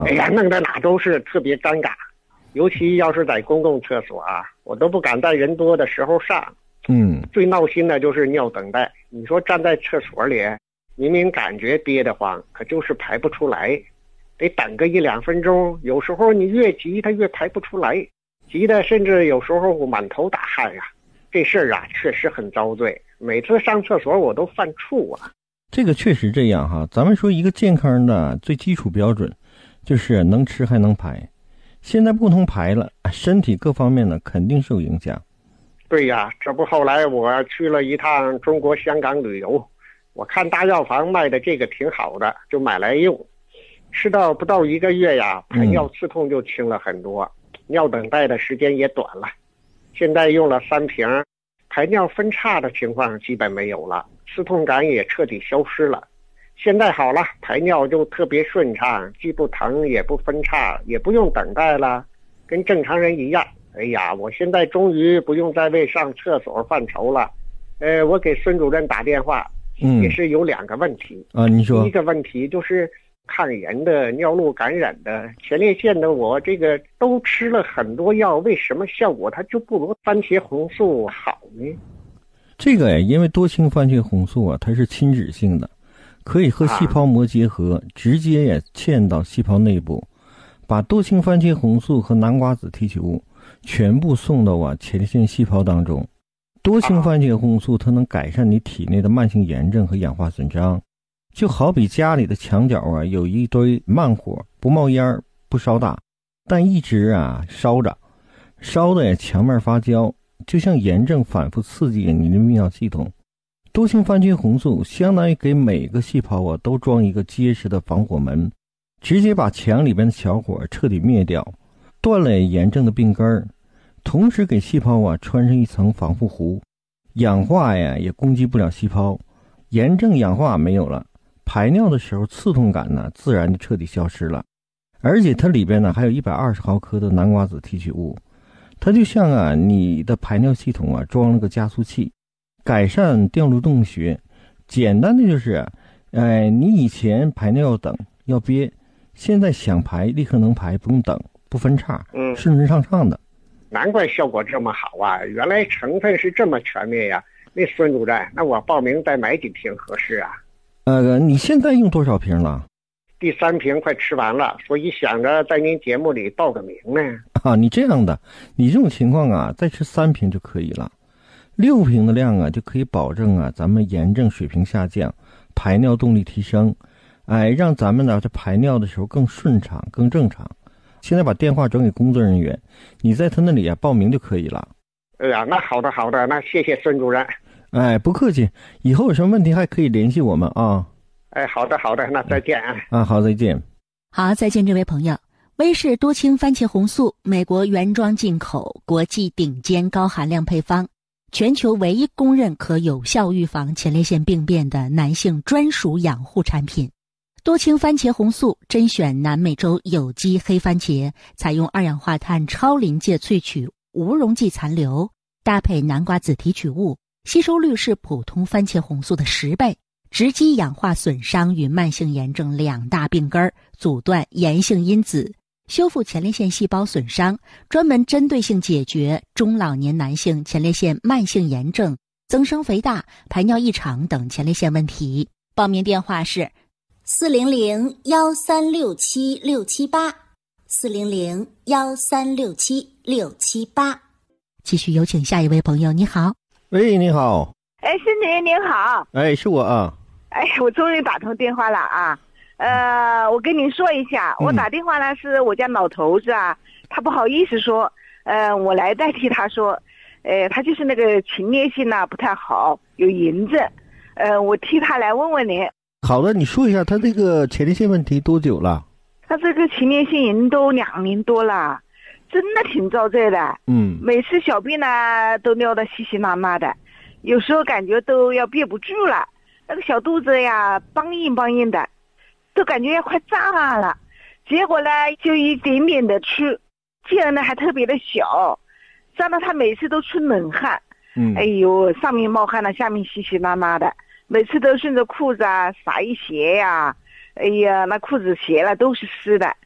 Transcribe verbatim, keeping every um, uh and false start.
哎呀，弄得哪都是特别尴尬，尤其要是在公共厕所啊，我都不敢在人多的时候上。 嗯， 最闹心的就是尿等待。你说站在厕所里，明明感觉憋得慌，可就是排不出来，得等个一两分钟。有时候你越急，它越排不出来，急的甚至有时候满头大汗呀、啊。这事儿啊，确实很遭罪。每次上厕所我都犯怵啊。 这个确实这样哈。咱们说一个健康的最基础标准，就是能吃还能排。现在不能排了，身体各方面呢肯定受影响。 对呀，这不后来我去了一趟中国香港旅游，我看大药房卖的这个挺好的，就买来用。吃到不到一个月呀，排尿刺痛就轻了很多，嗯、尿等待的时间也短了。现在用了三瓶，排尿分叉的情况基本没有了，刺痛感也彻底消失了。现在好了，排尿就特别顺畅，既不疼也不分叉，也不用等待了，跟正常人一样。哎呀，我现在终于不用再为上厕所犯愁了。呃，我给孙主任打电话，嗯，也是有两个问题啊。你说， 第一个问题就是抗炎的、尿路感染的、前列腺的，我这个都吃了很多药，为什么效果它就不如番茄红素好呢？ 这个呀，因为多氢番茄红素啊，它是亲脂性的，可以和细胞膜结合，啊、直接也嵌到细胞内部，把多氢番茄红素和南瓜子提取物全部送到啊前列腺细胞当中。多氢番茄红素它能改善你体内的慢性炎症和氧化损伤，就好比家里的墙角啊有一堆慢火，不冒烟不烧大，但一直啊烧着，烧的也墙面发焦，就像炎症反复刺激你的泌尿系统。多氢番茄红素相当于给每个细胞啊都装一个结实的防火门，直接把墙里边的小火彻底灭掉，断了炎症的病根儿，同时给细胞啊穿上一层防护弧，氧化呀也攻击不了细胞，炎症氧化没有了，排尿的时候刺痛感呢自然就彻底消失了。而且它里边呢还有一百二十毫克的南瓜子提取物，它就像啊你的排尿系统啊装了个加速器，改善掉路洞穴。简单的就是哎，你以前排尿要等要憋，现在想排立刻能排，不用等，不分叉，嗯，顺顺畅畅的。 难怪效果这么好啊，原来成分是这么全面呀。那孙主任，那我报名再买几瓶合适啊？ 呃，你现在用多少瓶了？ 第三瓶快吃完了，所以想着在您节目里报个名呢。 啊，你这样的，你这种情况啊，再吃三瓶就可以了。六瓶的量啊，就可以保证啊咱们炎症水平下降，排尿动力提升，哎，让咱们呢在排尿的时候更顺畅、更正常。现在把电话转给工作人员，你在他那里啊报名就可以了。 哎呀，那好的好的，那谢谢孙主任。 哎，不客气，以后有什么问题还可以联系我们啊。 哎，好的好的，那再见啊。 啊，好，再见。 好，再见，这位朋友。威士多氢番茄红素，美国原装进口，国际顶尖高含量配方，全球唯一公认可有效预防前列腺病变的男性专属养护产品。多氢番茄红素甄选南美洲有机黑番茄，采用二氧化碳超临界萃取无溶剂残留，搭配南瓜子提取物，吸收率是普通番茄红素的十倍，直击氧化损伤与慢性炎症两大病根，阻断炎性因子，修复前列腺细胞损伤，专门针对性解决中老年男性前列腺慢性炎症、增生肥大、排尿异常等前列腺问题。报名电话是四零零幺三六七六七八，四零零幺三六七六七八。继续有请下一位朋友，你好。 喂，你好。 哎，孙姐您好。 哎，是我啊。 哎，我终于打通电话了啊。呃，我跟您说一下，我打电话呢是我家老头子啊，他不好意思说，呃，我来代替他说，呃，他就是那个前列腺呢不太好，有炎症，呃，我替他来问问您。 好的，你说一下他这个前列腺问题多久了？ 他这个前列腺炎都两年多了，真的挺遭罪的。嗯，每次小便呢都尿得稀稀拉拉的，有时候感觉都要憋不住了，那个小肚子呀梆硬梆硬的，都感觉要快炸了。结果呢就一点点的吃，劲儿呢还特别的小，胀得他每次都出冷汗。嗯，哎呦，上面冒汗了，下面稀稀拉拉的。每次都顺着裤子啊撒一鞋呀、啊，哎呀，那裤子鞋了都是湿的。